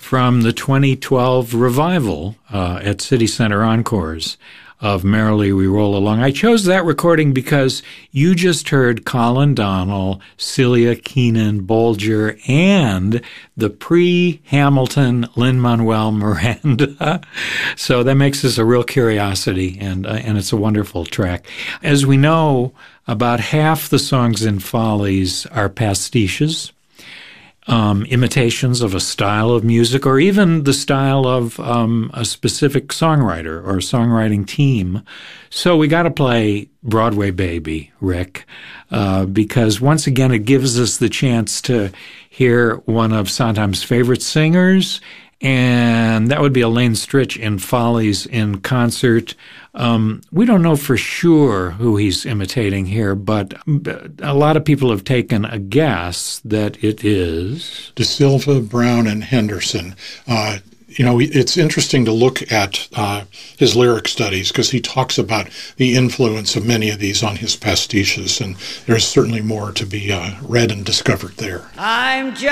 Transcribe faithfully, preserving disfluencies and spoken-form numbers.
from the twenty twelve revival uh, at City Center Encores of Merrily We Roll Along. I chose that recording because you just heard Colin Donnell, Celia Keenan Bolger, and the pre-Hamilton Lin-Manuel Miranda. So that makes this a real curiosity, and uh, and it's a wonderful track. As we know, about half the songs in Follies are pastiches, Um, imitations of a style of music, or even the style of um, a specific songwriter or songwriting team. So we got to play Broadway Baby, Rick, uh, because once again it gives us the chance to hear one of Sondheim's favorite singers, and that would be Elaine Stritch in Follies in concert. Um, we don't know for sure who he's imitating here, but a lot of people have taken a guess that it is De Silva, Brown, and Henderson. Uh, you know, it's interesting to look at uh, his lyric studies because he talks about the influence of many of these on his pastiches, and there's certainly more to be uh, read and discovered there. I'm just